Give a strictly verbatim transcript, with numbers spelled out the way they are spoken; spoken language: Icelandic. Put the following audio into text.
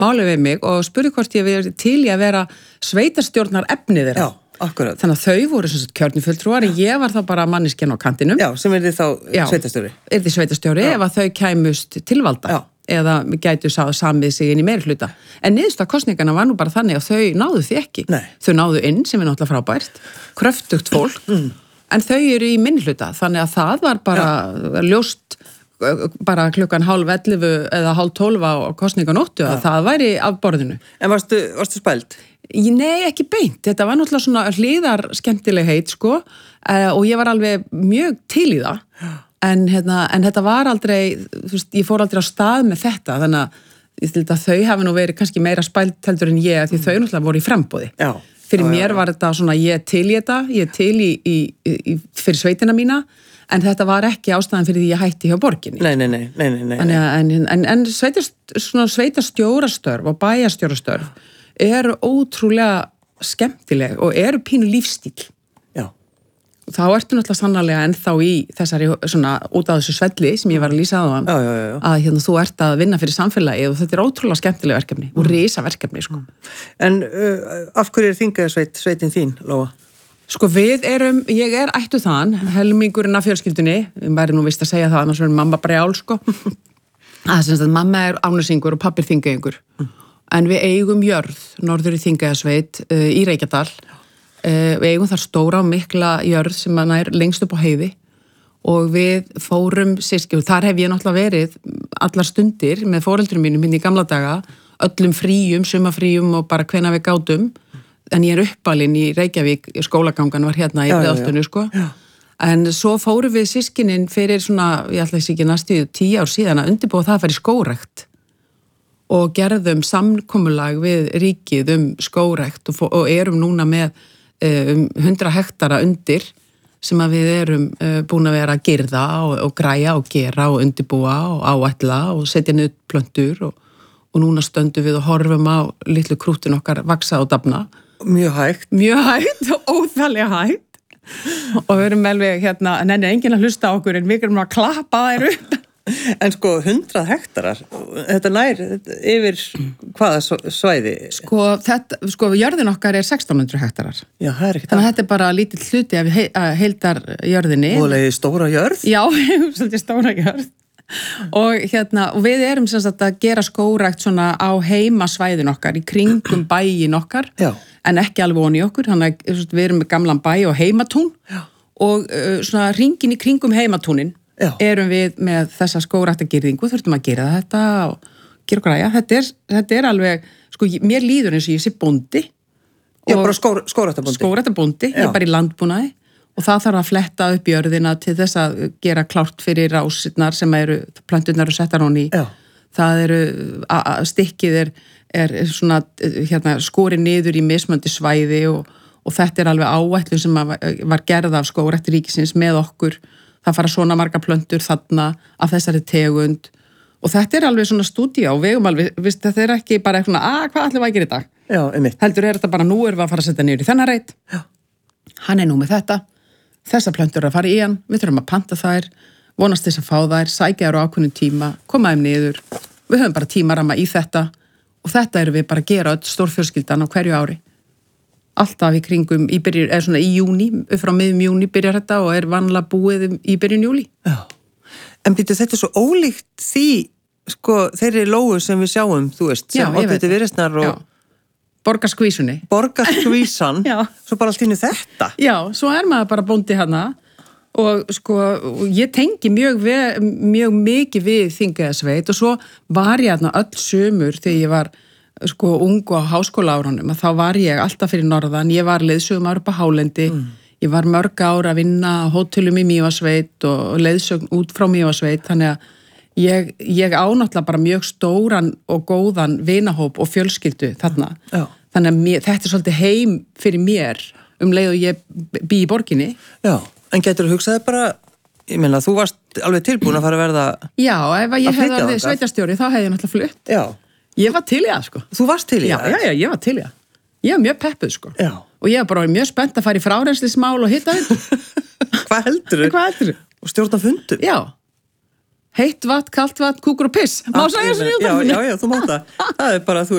máli við mig og spurði hvort ég verið til í að vera sveitarstjórnar efnið þeirra. Já, akkurat. Þannig að þau voru sem sagt kjörnufulltrúar en ég var þá bara manneskjan á kantinum. Já, sem er þið þá Já, sveitarstjóri. Er þið sveitarstjóri ef að þau kæmust til valda. Já. Eða gætu sá samið sig inn í meiri hluta. En niðurstaða kosningana var nú bara þannig að þau náðu því ekki. Nei. Þau náðu inn sem er náttúrulega frábært, kröftugt fólk, mm. en þau eru í minni hluta. Þannig að það var bara ja. ljóst bara klukkan hálf ellefu eða hálf tólf á kosninganóttu að ja. það væri af borðinu. En varstu, varstu spæld? Nei, ekki beint. Þetta var náttúrulega svona hliðar skemmtilegheit, sko, og ég var alveg mjög til í það. Já. En, hérna, en þetta var aldrei, þú veist, ég fór aldrei á stað með þetta, þannig að, ég held að þau hafi nú verið kannski meira spælt heldur en ég, því mm. þau náttúrulega voru í framboði. Já. Fyrir já, mér já, var þetta svona, ég til í þetta, ég til í, í, í fyrir sveitina mína, en þetta var ekki ástæðan fyrir því ég hætti hjá borginni. Nei, nei, nei, nei, nei. nei. En, en, en, en sveitarstjórastörf og bæjarstjórastörf eru ótrúlega skemmtileg og eru pínu lífstíl. Þá ertu náttúrulega sannarlega ennþá í þessari svona út af þessu svelli sem ég var að lýsa á hann já, já, já. að hérna, þú ert að vinna fyrir samfélagi og þetta er ótrúlega skemmtileg verkefni mm. og risa verkefni sko. En uh, af hverju er þingasveit sveitin þín, Lóa? Sko við erum, ég er ættu þann helmingurinn af fjölskyldunni, ég væri nú vist að segja það annars verður mamma brjál sko að sem sagt mamma er ánæsingur og pappir þingaengur mm. en við eigum jörð norður í Þingasveit uh, í Reykjadal. Uh, við eigum þar stóra og mikla jörð sem mann er lengst upp á heiði og við fórum síski og þar hef ég náttúrulega verið allar stundir með foreldrum mínum hinn í gamla daga, öllum fríum, sumafríum og bara hvenær við gátum en ég er uppalinn í Reykjavík, skólagangan var hérna í Breiðholtinu sko já. En svo fórum við sískinin fyrir svona, ég ætla þessi ekki næstu tíu ár síðan að undirbúa það að fara í skógrækt og gerðum samkomulag við ríkið um skógrækt og, og erum núna með um hundrað hektara undir sem að við erum uh, búin að vera að girða og, og græja og gera og undirbúa og áætla og setja niður plöntur og, og núna stöndum við og horfum á litlu krútin okkar vaksa og dafna. Mjög hægt. Mjög hægt og óþægilega hægt og við erum alveg hérna, nennir enginn að hlusta á okkur en við erum að klappa þær upp. En sko hundrað hektarar, þetta nær yfir hvaða svæði? Sko, þetta, sko jörðin okkar er sextán hundruð hektarar. Já, það er ekki það. Þannig að þetta er bara lítill hluti af he heildar jörðinni. Ólega stóra jörð? Já, svolítið stóra jörð. Og hérna, og við erum sem sagt að gera skógrækt svona á heimasvæðin okkar, í kringum bæin okkar, Já. En ekki alveg onni okkur, þannig að við erum með gamlan bæ og heimatún Já. Og uh, svona ringin í kringum heimatúnin. Já. Erum við með þessa skógræktargirðingu, þurftum að gera þetta og gera græja. Þetta er, þetta er alveg, sko, mér líður eins og ég sé bóndi. Já, bara skór, skógræktarbóndi. Skógræktarbóndi, ég er bara í landbúnaði og það þarf að fletta upp jörðina til þess að gera klárt fyrir rásirnar sem eru, plönturnar eru settar honni. Já. Það eru, stikkið er, er svona, hérna, skorið niður í mismöndi svæði og, og þetta er alveg áætlun sem var gerð af skógræktaríkisins með okkur. Það fara svona marga plöntur þarna af þessari tegund og þetta er alveg svona stúdía og við erum alveg, viðst, þetta er ekki bara eitthvað, að hvað ætlum við að gera í dag? Já, einmitt. Heldur er þetta bara nú erum við að fara að setja niður í þennan reit, Já. Hann er nú með þetta, þessar plöntur að fara í hann, við þurfum að panta þær, vonast þess að fá þær, sækja þær á ákveðnum tíma, koma þeim niður, við höfum bara tímaramma í þetta og þetta erum við bara að gera öll stórfjölskyldan á hverju ári. Alltaf í kringum, í byrjun, eða svona í júni, upp frá miðum júni byrjar þetta og er vanlega búið í byrjun júli. Já. En býtu þetta er svo ólíkt því, sko, þeirri Lóu sem við sjáum, þú veist, sem oddviti Viðreisnar og... Já, borgarskvísunni. Borgarskvísan, svo bara allt innu þetta. Já, svo er maður bara bóndi hana og sko, ég tengi mjög, við, mjög mikið við Þingasveit og svo var ég hérna öll sumur þegar ég var sko ung og háskóla árunum að þá var ég alltaf fyrir norðan, ég var leiðsögum ára upp á hálendi, mm. ég var mörg ára að vinna á hótelum í Mývatnssveit og leiðsögn út frá Mývatnssveit, þannig að ég, ég ánáttúrulega bara mjög stóran og góðan vinahóp og fjölskyldu þarna, Já. Þannig að mér, þetta er svolítið heim fyrir mér um leið og ég bý í borginni. Já, en getur þú hugsaði bara, ég meina þú varst alveg tilbúin að fara að verða Já, ef ég hefði verið sveitarstjóri þá hefði ég náttúrulega flutt. Já. Ég var til í það, sko. Þú varst til í það? Já, já, já, ég var til í það. Ég var mjög peppuð, sko. Já. Og ég var bara mjög spennt að fara í frárenslismál og hitta þetta. Hvað heldur þau? Hvað heldur þau? Og stjórna fundum? Já. Heitt vatn, kalt vatn, kúkur og piss. Má segja þessu njóta? Já, já, já, þú mátt það. Það er bara, þú